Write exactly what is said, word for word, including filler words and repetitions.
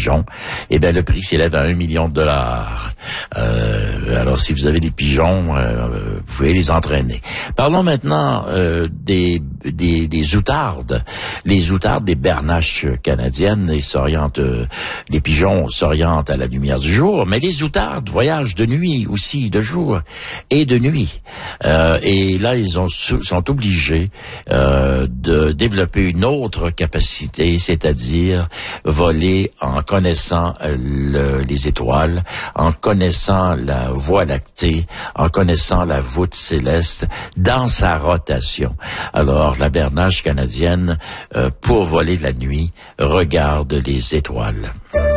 pigeons, eh bien, le prix s'élève à un million de dollars. Euh, alors, si vous avez des pigeons, euh, vous pouvez les entraîner. Parlons maintenant euh, des, des, des outardes. Les outardes des bernaches canadiennes, ils s'orientent, euh, les pigeons s'orientent à la lumière du jour, mais les outardes voyagent de nuit aussi, de jour et de nuit. Euh, et là, ils ont, sont obligés euh, de développer une autre capacité, c'est-à-dire voler en connaissant le, les étoiles, en connaissant la Voie lactée, en connaissant la voûte céleste dans sa rotation. Alors, la bernache canadienne, euh, pour voler la nuit, regarde les étoiles.